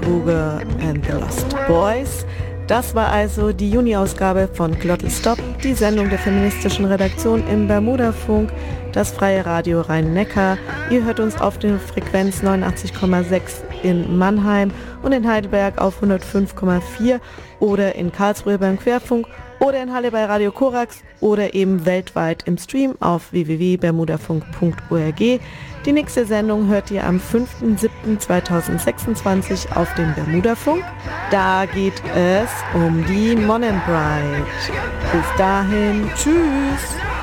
Booger and the Lost Boys. Das war also die Juni-Ausgabe von Glottal Stop, die Sendung der feministischen Redaktion im Bermudafunk, das freie Radio Rhein-Neckar. Ihr hört uns auf der Frequenz 89,6 in Mannheim und in Heidelberg auf 105,4 oder in Karlsruhe beim Querfunk oder in Halle bei Radio Korax oder eben weltweit im Stream auf www.bermudafunk.org. Die nächste Sendung hört ihr am 5.7.2026 auf dem Bermudafunk. Da geht es um die Monenbride. Bis dahin, tschüss!